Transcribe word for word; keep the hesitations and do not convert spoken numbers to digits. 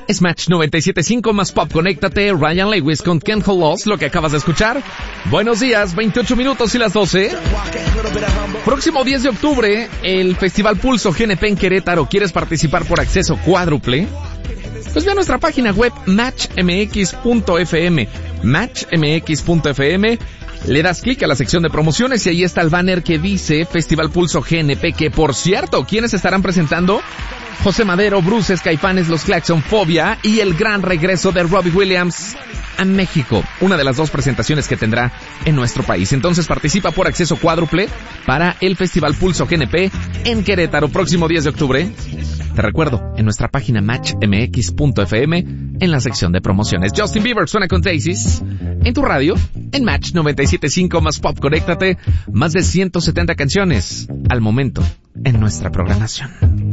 Es Match noventa y siete punto cinco más pop. Conéctate, Ryan Lewis con Can't Hold Us, lo que acabas de escuchar. Buenos días, veintiocho minutos y las doce. Próximo diez de octubre, el Festival Pulso G N P en Querétaro. ¿Quieres participar por acceso cuádruple? Pues ve a nuestra página web match m x punto f m, match m x punto f m. Le das clic a la sección de promociones y ahí está el banner que dice Festival Pulso G N P, que por cierto, ¿quiénes estarán presentando? José Madero, Bruces, Caifanes, Los Claxon, Fobia y el gran regreso de Robbie Williams a México, una de las dos presentaciones que tendrá en nuestro país. Entonces participa por acceso cuádruple para el Festival Pulso G N P en Querétaro, próximo diez de octubre. Te recuerdo, en nuestra página match m x punto f m, en la sección de promociones. Justin Bieber suena con Daisies en tu radio, en Match noventa y siete punto cinco más pop. Conéctate, más de ciento setenta canciones al momento en nuestra programación.